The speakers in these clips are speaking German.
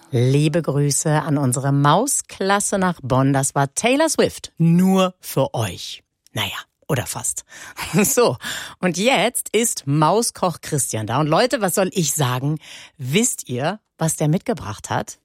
Liebe Grüße an unsere Mausklasse nach Bonn. Das war Taylor Swift. Nur für euch. Naja, oder fast. So, und jetzt ist Mauskoch Christian da. Und Leute, was soll ich sagen? Wisst ihr, was der mitgebracht hat?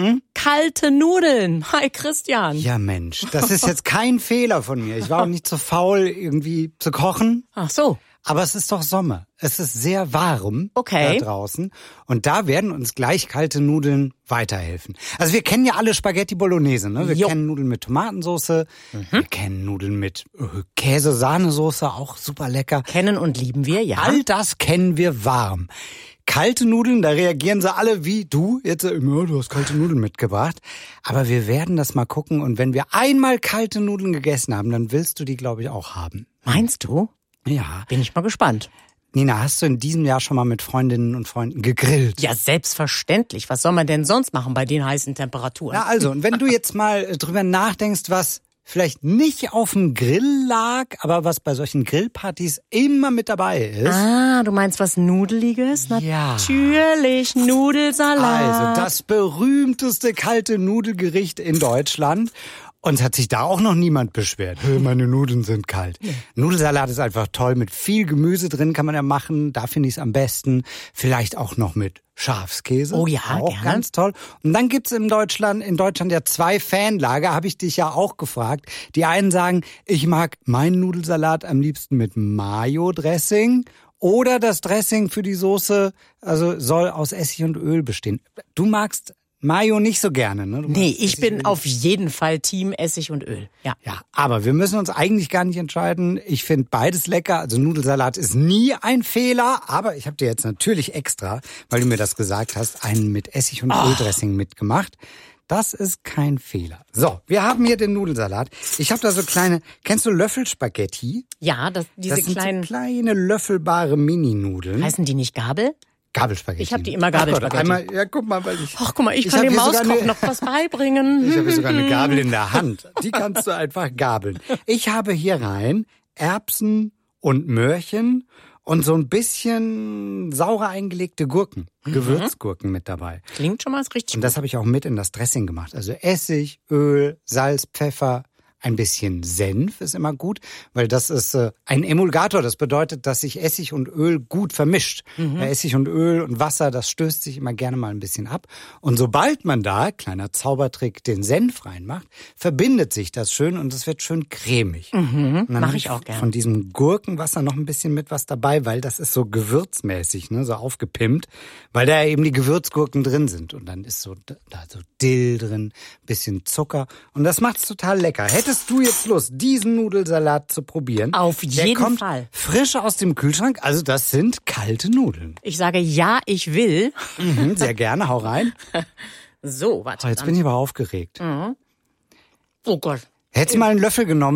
Kalte Nudeln. Hi Christian. Ja Mensch, das ist jetzt kein Fehler von mir. Ich war auch nicht zu faul, irgendwie zu kochen. Ach so. Aber es ist doch Sommer. Es ist sehr warm da draußen. Und da werden uns gleich kalte Nudeln weiterhelfen. Also wir kennen ja alle Spaghetti Bolognese, ne? Wir kennen Nudeln mit Tomatensauce. Wir kennen Nudeln mit Käse-Sahnesoße, auch super lecker. Kennen und lieben wir, ja. All das kennen wir warm. Kalte Nudeln, da reagieren sie alle wie du. Jetzt immer, du hast kalte Nudeln mitgebracht. Aber wir werden das mal gucken. Und wenn wir einmal kalte Nudeln gegessen haben, dann willst du die, glaube ich, auch haben. Meinst du? Ja. Bin ich mal gespannt. Nina, hast du in diesem Jahr schon mal mit Freundinnen und Freunden gegrillt? Ja, selbstverständlich. Was soll man denn sonst machen bei den heißen Temperaturen? Na also, und wenn du jetzt mal drüber nachdenkst, was vielleicht nicht auf dem Grill lag, aber was bei solchen Grillpartys immer mit dabei ist. Ah, du meinst was Nudeliges? Ja. Natürlich, Nudelsalat. Also das berühmteste kalte Nudelgericht in Deutschland. Und es hat sich da auch noch niemand beschwert. Meine Nudeln sind kalt. Nudelsalat ist einfach toll. Mit viel Gemüse drin kann man ja machen. Da finde ich es am besten. Vielleicht auch noch mit Schafskäse. Oh ja, auch gerne. Ganz toll. Und dann gibt's in Deutschland ja 2 Fanlager. Habe ich dich ja auch gefragt. Die einen sagen, ich mag meinen Nudelsalat am liebsten mit Mayo-Dressing. Oder das Dressing für die Soße soll aus Essig und Öl bestehen. Du magst Mayo nicht so gerne, ne? Nee, ich bin auf jeden Fall Team Essig und Öl. Ja. Ja, aber wir müssen uns eigentlich gar nicht entscheiden. Ich finde beides lecker. Also Nudelsalat ist nie ein Fehler. Aber ich habe dir jetzt natürlich extra, weil du mir das gesagt hast, einen mit Essig und Öldressing mitgemacht. Das ist kein Fehler. So, wir haben hier den Nudelsalat. Ich habe da so kleine, kennst du Löffelspaghetti? Ja, diese das sind kleinen, so kleine löffelbare Mini-Nudeln. heißen die nicht Gabel? Gabelspaghetti. Ich habe die immer Gabelspaghetti. Einmal, ja, guck mal, weil ich... Ach, guck mal, ich kann dem Mauskoch noch was beibringen. Ich habe sogar eine Gabel in der Hand. Die kannst du einfach gabeln. Ich habe hier rein Erbsen und Möhrchen und so ein bisschen saure eingelegte Gurken, Gewürzgurken mit dabei. Klingt schon mal richtig Und das habe ich auch mit in das Dressing gemacht. Also Essig, Öl, Salz, Pfeffer. Ein bisschen Senf ist immer gut, weil das ist ein Emulgator. Das bedeutet, dass sich Essig und Öl gut vermischt. Essig und Öl und Wasser, das stößt sich immer gerne mal ein bisschen ab. Und sobald man da, kleiner Zaubertrick, den Senf reinmacht, verbindet sich das schön und es wird schön cremig. Mache ich auch gerne. Von diesem Gurkenwasser noch ein bisschen mit was dabei, weil das ist so gewürzmäßig, ne, so aufgepimpt, weil da eben die Gewürzgurken drin sind. Und dann ist da so Dill drin, bisschen Zucker. Und das macht's total lecker. Hättest du jetzt Lust, diesen Nudelsalat zu probieren? Auf jeden Der kommt Fall. Frisch aus dem Kühlschrank. Also das sind kalte Nudeln. Ich sage ja, ich will. Sehr gerne, hau rein. So, warte. Oh, jetzt bin ich aber aufgeregt. Oh Gott. Hättest du mal einen Löffel genommen?